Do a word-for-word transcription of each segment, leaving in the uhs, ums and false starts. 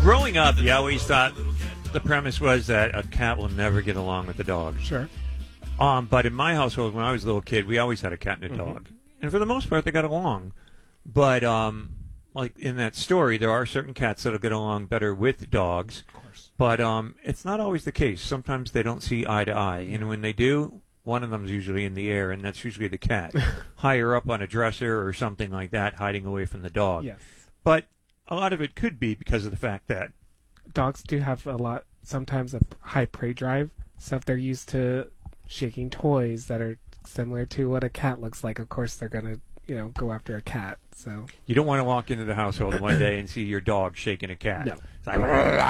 growing up, you always thought the premise was that a cat will never get along with a dog. Sure. Um, but in my household, when I was a little kid, we always had a cat and a Mm-hmm. dog. And for the most part, they got along. But, um, like in that story, there are certain cats that'll get along better with dogs. Of course. But um, it's not always the case. Sometimes they don't see eye to eye. And when they do, one of them's usually in the air, and that's usually the cat. Higher up on a dresser or something like that, hiding away from the dog. Yes. But a lot of it could be because of the fact that Dogs do have a lot, sometimes a high prey drive. So if they're used to shaking toys that are similar to what a cat looks like, of course they're going to, you know, go after a cat. So you don't want to walk into the household one day and see your dog shaking a cat. No. It's like,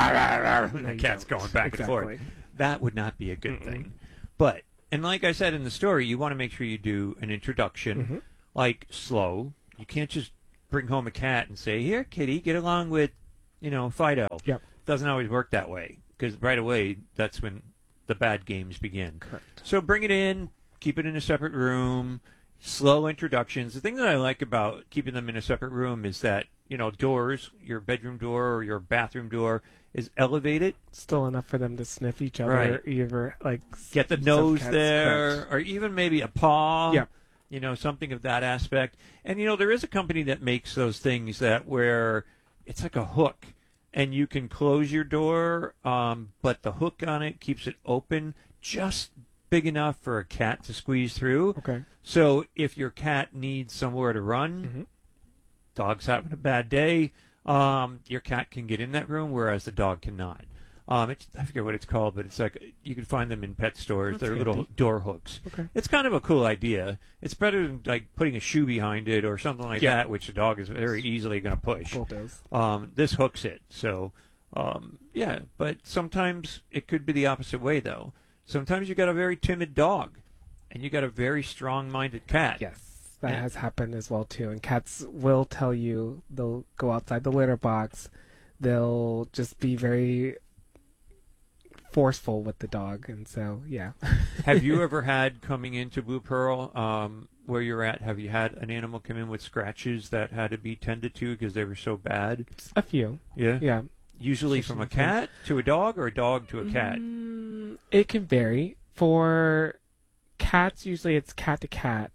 and No, the you cat's don't. going back and forth. Exactly. That would not be a good Mm-mm. thing. But, and like I said in the story, you want to make sure you do an introduction, Mm-hmm. like slow. You can't just bring home a cat and say, here, kitty, get along with, you know, Fido. Yep. Doesn't always work that way, because right away, that's when the bad games begin. Correct. So bring it in, keep it in a separate room, slow introductions. The thing that I like about keeping them in a separate room is that, you know, doors, your bedroom door or your bathroom door is elevated. Still enough for them to sniff each other, Right. either like Get the some nose cats- there, correct. or even maybe a paw. Yeah. You know, something of that aspect. And, you know, there is a company that makes those things that where it's like a hook, and you can close your door, um, but the hook on it keeps it open just big enough for a cat to squeeze through. Okay. So if your cat needs somewhere to run, Mhm. dog's having a bad day, um, your cat can get in that room, whereas the dog cannot. Um, it's, I forget what it's called, but it's like you can find them in pet stores. That's They're little handy. door hooks. Okay. It's kind of a cool idea. It's better than like putting a shoe behind it or something like Yeah. that, which the dog is very easily going to push. Bulldoze. Um, this hooks it. So, um, yeah, but sometimes it could be the opposite way, though. Sometimes you got a very timid dog, and you got a very strong-minded cat. Yes, that Yeah. has happened as well too. And cats will tell you, they'll go outside the litter box. They'll just be very forceful with the dog, and so yeah. Have you ever had coming into Blue Pearl, um, where you're at, have you had an animal come in with scratches that had to be tended to because they were so bad? A few, Yeah. yeah. Usually from a cat to a dog or a dog to a cat? Mm, it can vary. For cats, usually it's cat to cat.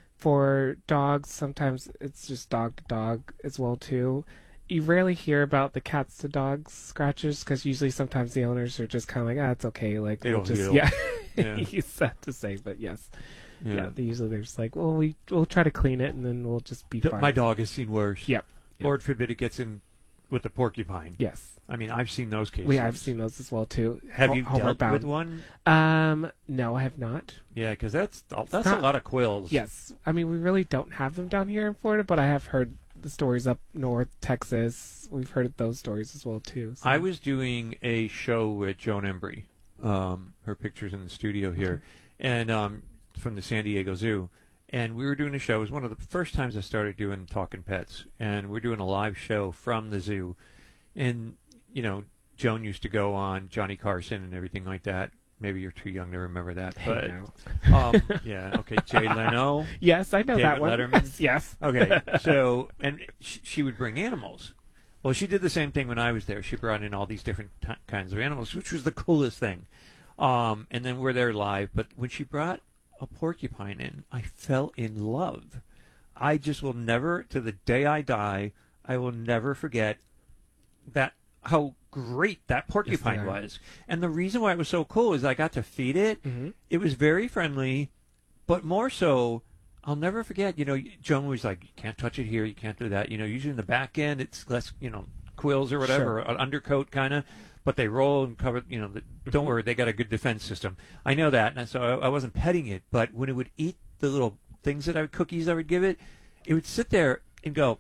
For dogs, sometimes it's just dog to dog as well too. You rarely hear about the cats to dogs scratches because usually sometimes the owners are just kind of like, ah, it's okay. Like They we'll don't just heal. yeah. Yeah. It's sad to say, but yes, yeah. Yeah. they usually they're just like, well, we we'll try to clean it and then we'll just be D- fine. My dog has seen worse. Yep. Lord forbid it gets in with the porcupine. Yes, I mean, I've seen those cases. we I've seen those as well too. Have Ho- you homeward dealt bound. with one? Um, no, I have not. Yeah, because that's that's not- a lot of quills. Yes, I mean we really don't have them down here in Florida, but I have heard the stories up north, Texas. We've heard those stories as well too. So. I was doing a show with Joan Embry, um, her pictures in the studio here, and um, from the San Diego Zoo. And we were doing a show. It was one of the first times I started doing Talking Pets, and we're doing a live show from the zoo. And, you know, Joan used to go on Johnny Carson and everything like that. Maybe you're too young to remember that. Hey, But, now. um, yeah, okay, Jay Leno. Yes, I know David that one. Letterman? Yes. Okay, so, and sh- she would bring animals. Well, she did the same thing when I was there. She brought in all these different t- kinds of animals, which was the coolest thing. Um, and then we're there live. But when she brought a porcupine in, I fell in love. I just will never, to the day I die, I will never forget that how great that porcupine are. was. And the reason why it was so cool is I got to feed it. Mhm. It was very friendly, but more so, I'll never forget, you know, Joan was like, you can't touch it here, you can't do that. You know, usually in the back end, it's less, you know, quills or whatever, Sure. an undercoat kind of, but they roll and cover, you know, the, don't worry, they got a good defense system. I know that, and so I, I wasn't petting it, but when it would eat the little things that I would, cookies I would give it, it would sit there and go,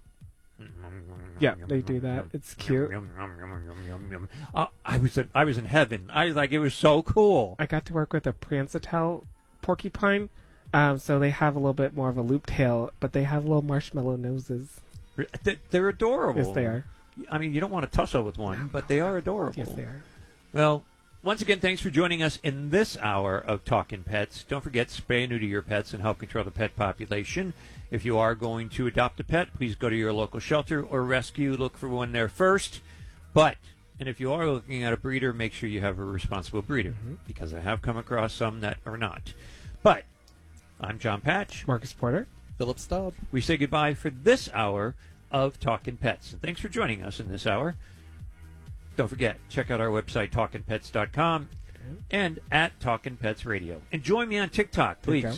Yeah, they do that. It's cute. Uh, I was in, I was in heaven. I was like, it was so cool. I got to work with a Prancetal porcupine, um, so they have a little bit more of a loop tail, but they have little marshmallow noses. They- They're adorable. Yes, they are. I mean, you don't want to tussle with one, but they are adorable. Yes, they are. Well, once again, thanks for joining us in this hour of Talking Pets. Don't forget, spay and neuter your pets and help control the pet population. If you are going to adopt a pet, please go to your local shelter or rescue. Look for one there first. But And if you are looking at a breeder, make sure you have a responsible breeder, mm-hmm. because I have come across some that are not. But I'm John Patch. Marcus Porter. Philip Staub. We say goodbye for this hour of Talkin' Pets. And thanks for joining us in this hour. Don't forget, check out our website, talkin pets dot com, and at Talkin' Pets Radio. And join me on TikTok, please.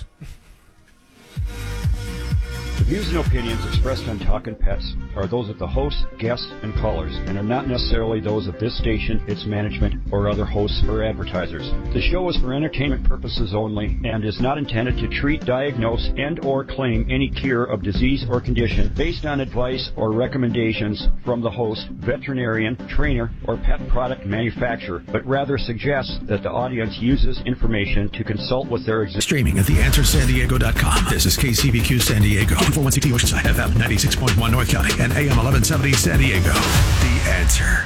The views and opinions expressed on Talkin' Pets are those of the hosts, guests, and callers, and are not necessarily those of this station, its management, or other hosts or advertisers. The show is for entertainment purposes only and is not intended to treat, diagnose, and or claim any cure of disease or condition based on advice or recommendations from the host, veterinarian, trainer, or pet product manufacturer, but rather suggests that the audience uses information to consult with their existing... Streaming at the answer san diego dot com. This is K C B Q San Diego. four one six Oceanside, F M ninety-six point one North County, and A M eleven seventy San Diego. The Answer.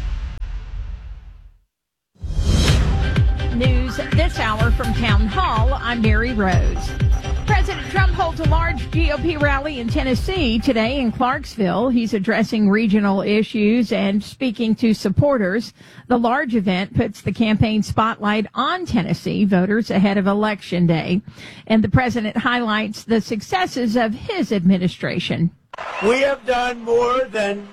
News this hour from Town Hall. I'm Mary Rose. President Trump holds a large G O P rally in Tennessee today in Clarksville. He's addressing regional issues and speaking to supporters. The large event puts the campaign spotlight on Tennessee voters ahead of Election Day. And the president highlights the successes of his administration. We have done more than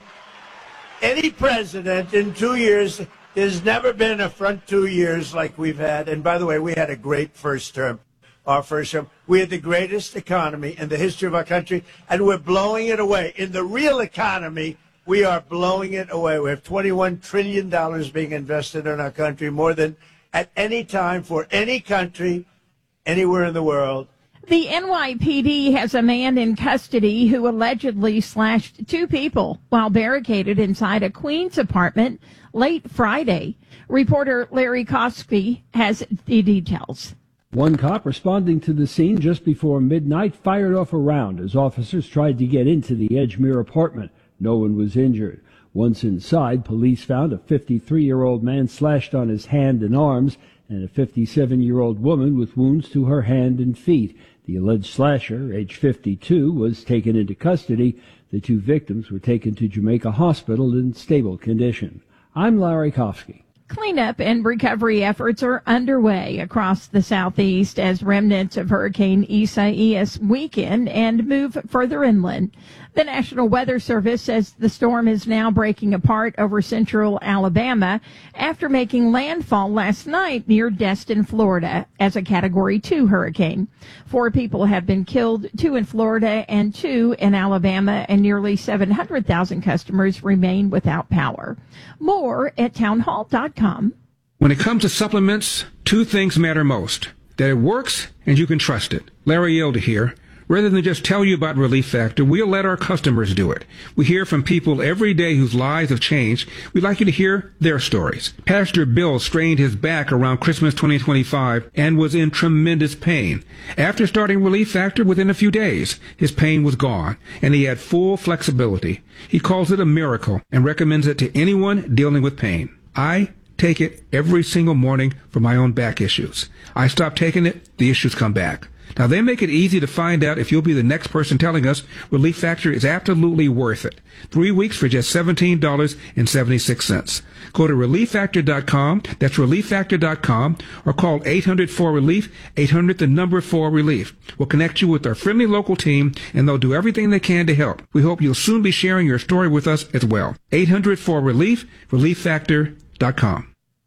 any president in two years. There's never been a front two years like we've had. And by the way, we had a great first term. Our first term. We had the greatest economy in the history of our country, and we're blowing it away. In the real economy, we are blowing it away. We have twenty-one trillion dollars being invested in our country, more than at any time for any country anywhere in the world. The N Y P D has a man in custody who allegedly slashed two people while barricaded inside a Queens apartment late Friday. Reporter Larry Kosky has the details. One cop responding to the scene just before midnight fired off a round as officers tried to get into the Edgemere apartment. No one was injured. Once inside, police found a fifty-three-year-old man slashed on his hand and arms and a fifty-seven-year-old woman with wounds to her hand and feet. The alleged slasher, age fifty-two, was taken into custody. The two victims were taken to Jamaica Hospital in stable condition. I'm Larry Kofsky. Cleanup and recovery efforts are underway across the southeast as remnants of Hurricane Isaias weaken and move further inland. The National Weather Service says the storm is now breaking apart over central Alabama after making landfall last night near Destin, Florida, as a Category two hurricane. Four people have been killed, two in Florida and two in Alabama, and nearly seven hundred thousand customers remain without power. More at townhall dot com. When it comes to supplements, two things matter most: that it works and you can trust it. Larry Elder here. Rather than just tell you about Relief Factor, we'll let our customers do it. We hear from people every day whose lives have changed. We'd like you to hear their stories. Pastor Bill strained his back around Christmas twenty twenty-five and was in tremendous pain. After starting Relief Factor, within a few days, his pain was gone, and he had full flexibility. He calls it a miracle and recommends it to anyone dealing with pain. I take it every single morning for my own back issues. I stop taking it, the issues come back. Now, they make it easy to find out if you'll be the next person telling us Relief Factor is absolutely worth it. Three weeks for just seventeen dollars and seventy-six cents. Go to relief factor dot com, that's relief factor dot com, or call eight hundred four relief, eight hundred the number four relief. We'll connect you with our friendly local team, and they'll do everything they can to help. We hope you'll soon be sharing your story with us as well. eight hundred four relief, relief factor dot com.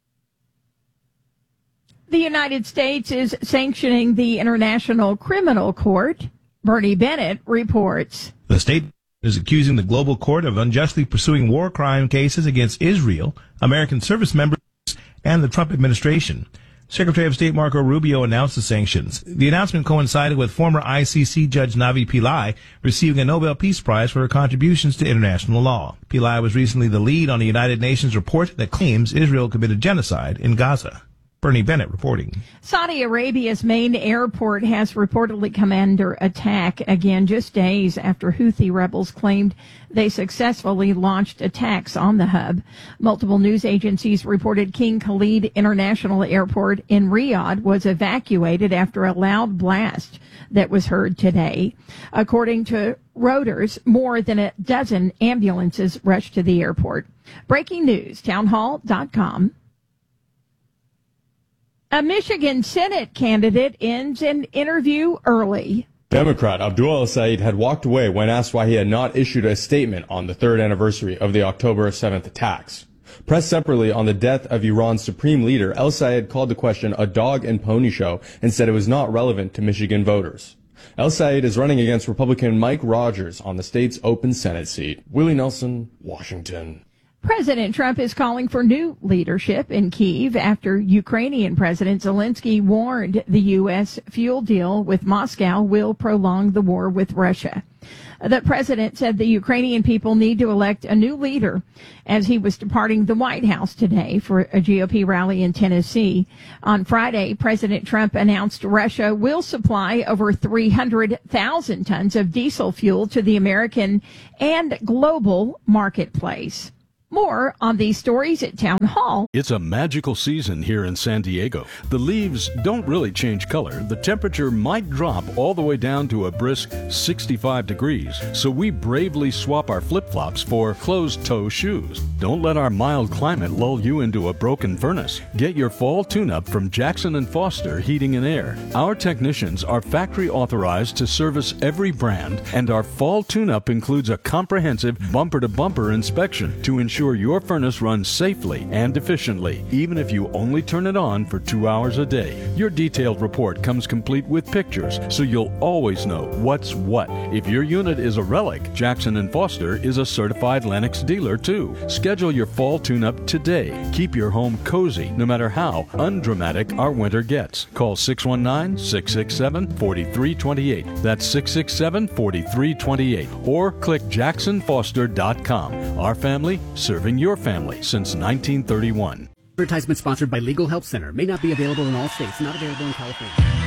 The United States is sanctioning the International Criminal Court. Bernie Bennett reports. The state is accusing the global court of unjustly pursuing war crime cases against Israel, American service members, and the Trump administration. Secretary of State Marco Rubio announced the sanctions. The announcement coincided with former I C C Judge Navi Pillai receiving a Nobel Peace Prize for her contributions to international law. Pillai was recently the lead on the United Nations report that claims Israel committed genocide in Gaza. Bernie Bennett reporting. Saudi Arabia's main airport has reportedly come under attack again just days after Houthi rebels claimed they successfully launched attacks on the hub. Multiple news agencies reported King Khalid International Airport in Riyadh was evacuated after a loud blast that was heard today. According to Reuters, more than a dozen ambulances rushed to the airport. Breaking news, townhall dot com. A Michigan Senate candidate ends an interview early. Democrat Abdul El-Sayed had walked away when asked why he had not issued a statement on the third anniversary of the October seventh attacks. Pressed separately on the death of Iran's supreme leader, El-Sayed called the question a dog and pony show and said it was not relevant to Michigan voters. El-Sayed is running against Republican Mike Rogers on the state's open Senate seat. Willie Nelson, Washington. President Trump is calling for new leadership in Kyiv after Ukrainian President Zelensky warned the U S fuel deal with Moscow will prolong the war with Russia. The president said the Ukrainian people need to elect a new leader as he was departing the White House today for a G O P rally in Tennessee. On Friday, President Trump announced Russia will supply over three hundred thousand tons of diesel fuel to the American and global marketplace. More on these stories at Town Hall. It's a magical season here in San Diego. The leaves don't really change color. The temperature might drop all the way down to a brisk sixty-five degrees. So we bravely swap our flip-flops for closed-toe shoes. Don't let our mild climate lull you into a broken furnace. Get your fall tune-up from Jackson and Foster Heating and Air. Our technicians are factory authorized to service every brand, and our fall tune-up includes a comprehensive bumper-to-bumper inspection to ensure your furnace runs safely and efficiently, even if you only turn it on for two hours a day. Your detailed report comes complete with pictures, so you'll always know what's what. If your unit is a relic, Jackson and Foster is a certified Lennox dealer too. Schedule your fall tune-up today. Keep your home cozy, no matter how undramatic our winter gets. Call six one nine, six six seven, four three two eight. That's six six seven, four three two eight. Or click jackson foster dot com. Our family, serving your family since nineteen thirty-one. Advertisement sponsored by Legal Help Center. May not be available in all states. Not available in California.